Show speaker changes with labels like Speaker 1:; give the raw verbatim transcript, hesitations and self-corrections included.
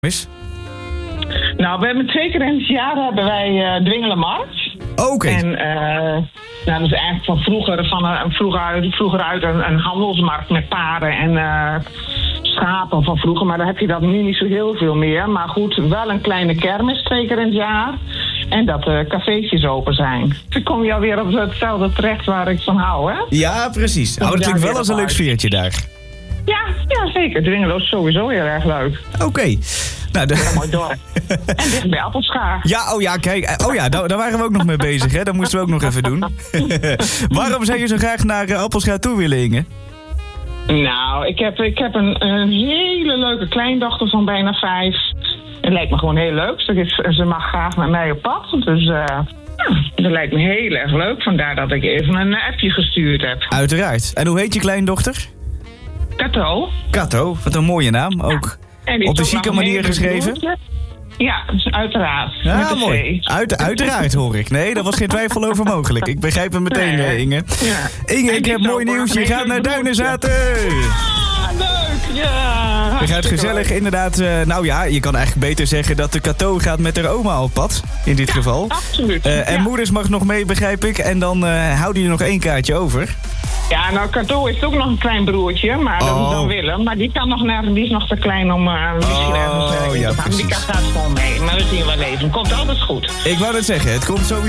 Speaker 1: Is?
Speaker 2: Nou, we hebben twee keer in het jaar hebben wij uh, Dwingelenmarkt.
Speaker 1: Oké. Okay.
Speaker 2: En uh, nou, dat is eigenlijk van vroeger, van een, vroeger uit, vroeger uit een, een handelsmarkt met paarden en uh, schapen van vroeger. Maar daar heb je dat nu niet zo heel veel meer. Maar goed, wel een kleine kermis twee keer in het jaar. En dat de uh, cafeetjes open zijn. Dan kom je alweer op hetzelfde terecht waar ik van hou, hè?
Speaker 1: Ja, precies. Oh, dat klinkt wel als een leuk sfeertje daar.
Speaker 2: Ja, ja, zeker. Dwingelo is sowieso heel erg leuk.
Speaker 1: Oké. Okay. Nou, de...
Speaker 2: Heel mooi dorp. En dicht bij Appelscha.
Speaker 1: Ja, oh ja, kijk. Oh ja, daar, daar waren we ook nog mee bezig, hè. Dat moesten we ook nog even doen. Waarom zou je zo graag naar uh, Appelscha toe willen, Inge?
Speaker 2: Nou, ik heb, ik heb een, een hele leuke kleindochter van bijna vijf. Het lijkt me gewoon heel leuk. Ze, is, ze mag graag met mij op pad. Dus uh, ja, dat lijkt me heel erg leuk. Vandaar dat ik even een appje gestuurd heb.
Speaker 1: Uiteraard. En hoe heet je kleindochter?
Speaker 2: Kato.
Speaker 1: Kato, wat een mooie naam ook.
Speaker 2: Ja. Op
Speaker 1: de chique manier geschreven?
Speaker 2: Broertje. Ja, uiteraard.
Speaker 1: Ja,
Speaker 2: met
Speaker 1: mooi. Uit, uiteraard hoor ik. Nee, daar was geen twijfel over mogelijk. Ik begrijp het meteen, nee. Inge. Ja. Inge, ik heb mooi nieuws. Je gaat naar Duinenzaten.
Speaker 2: Ah, leuk. Ja.
Speaker 1: Je gaat gezellig leuk. Inderdaad. Uh, nou ja, je kan eigenlijk beter zeggen dat de Kato gaat met haar oma op pad. In dit
Speaker 2: ja,
Speaker 1: geval.
Speaker 2: Absoluut.
Speaker 1: Uh, en
Speaker 2: ja.
Speaker 1: moeders mag nog mee, begrijp ik. En dan uh, houden jullie nog één kaartje over.
Speaker 2: Ja, nou, Kato heeft ook nog een klein broertje, maar dat
Speaker 1: oh.
Speaker 2: is dan Willem. Maar die kan nog naar, die is nog te klein om uh, misschien
Speaker 1: oh,
Speaker 2: ergens uh,
Speaker 1: ja,
Speaker 2: te gaan. Die kan gaat gewoon mee. Maar we zien wel even. Komt altijd goed.
Speaker 1: Ik wou het zeggen, het komt sowieso.